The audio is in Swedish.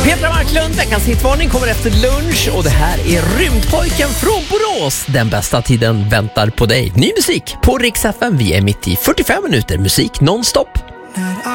Petra Marklund, veckans hitvarning kommer efter lunch och det här är Rymdpojken från Borås. Den bästa tiden väntar på dig. Ny musik på Rix FM. Vi är mitt i 45 minuter musik nonstop.